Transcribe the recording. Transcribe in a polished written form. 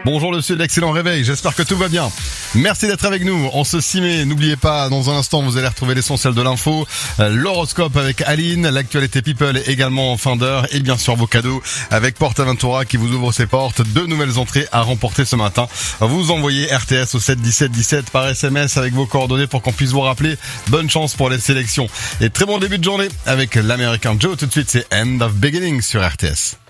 Bonjour le Sud, excellent réveil, j'espère que tout va bien. Merci d'être avec nous, on se 6 mai, n'oubliez pas, dans un instant vous allez retrouver l'essentiel de l'info, l'horoscope avec Aline, l'actualité people également en fin d'heure et bien sûr vos cadeaux avec Portaventura qui vous ouvre ses portes, 2 nouvelles entrées à remporter ce matin. Vous envoyez RTS au 7 17 17 par SMS avec vos coordonnées pour qu'on puisse vous rappeler. Bonne chance pour les sélections et très bon début de journée avec l'American Joe. Tout de suite c'est End of Beginning sur RTS.